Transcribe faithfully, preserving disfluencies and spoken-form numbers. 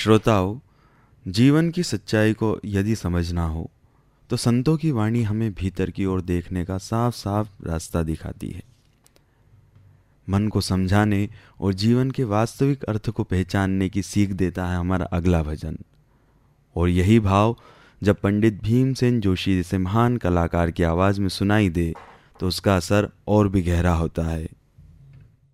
श्रोताओं, जीवन की सच्चाई को यदि समझना हो तो संतों की वाणी हमें भीतर की ओर देखने का साफ साफ रास्ता दिखाती है। मन को समझाने और जीवन के वास्तविक अर्थ को पहचानने की सीख देता है हमारा अगला भजन। और यही भाव जब पंडित भीमसेन जोशी जैसे महान कलाकार की आवाज़ में सुनाई दे तो उसका असर और भी गहरा होता है।